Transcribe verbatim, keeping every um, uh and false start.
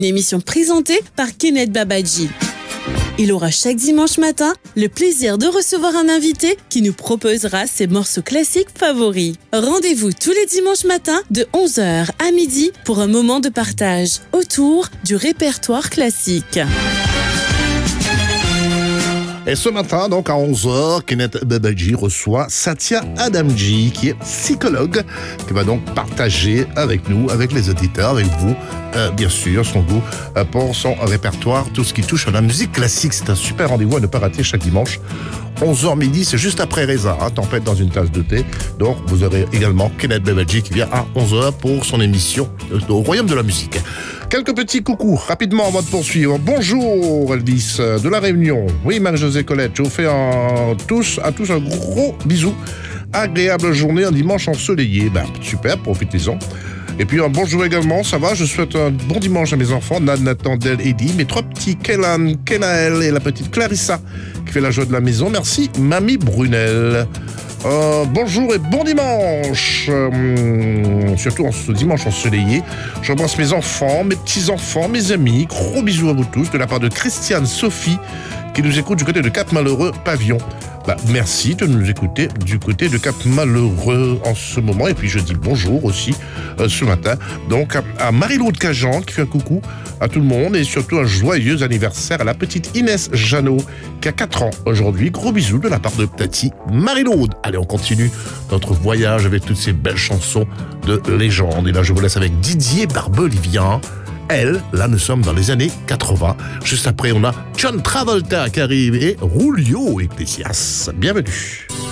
Une émission présentée par Kenneth Babadji. Il aura chaque dimanche matin le plaisir de recevoir un invité qui nous proposera ses morceaux classiques favoris. Rendez-vous tous les dimanches matins de onze heures à midi pour un moment de partage autour du répertoire classique. Et ce matin, donc à onze heures, Kenneth Babadji reçoit Satya Adamji, qui est psychologue, qui va donc partager avec nous, avec les auditeurs, avec vous, euh, bien sûr, son goût euh, pour son répertoire, tout ce qui touche à la musique classique. C'est un super rendez-vous à ne pas rater chaque dimanche. onze heures midi, c'est juste après Reza, hein, Tempête dans une tasse de thé. Donc, vous aurez également Kenneth Babadji qui vient à onze heures pour son émission au Royaume de la musique. Quelques petits coucous, rapidement avant de poursuivre. Bonjour Elvis de La Réunion. Oui, Marie-Josée Colette, je vous fais un, tous, à tous un gros bisou. Agréable journée, un dimanche ensoleillé. Ben, super, profitez-en. Et puis un bonjour également, ça va, je souhaite un bon dimanche à mes enfants, Nad, Nathan, Del, Eddie, mes trois petits, Kélan, Kenaël et la petite Clarissa, qui fait la joie de la maison. Merci, Mamie Brunel. Euh, bonjour et bon dimanche, euh, surtout en ce dimanche ensoleillé. J'embrasse mes enfants, mes petits-enfants, mes amis. Gros bisous à vous tous de la part de Christiane Sophie qui nous écoute du côté de Cap-Malheureux Pavillon. Bah, merci de nous écouter du côté de Cap-Malheureux en ce moment. Et puis je dis bonjour aussi euh, ce matin donc à, à Marie-Laude Cajan qui fait un coucou à tout le monde et surtout un joyeux anniversaire à la petite Inès Jeannot qui a quatre ans aujourd'hui. Gros bisous de la part de Tati Marie-Laude. Allez, on continue notre voyage avec toutes ces belles chansons de légende. Et là, je vous laisse avec Didier Barbelivien. Elle, là, nous sommes dans les années quatre-vingts. Juste après, on a John Travolta qui arrive et Julio Iglesias. Bienvenue.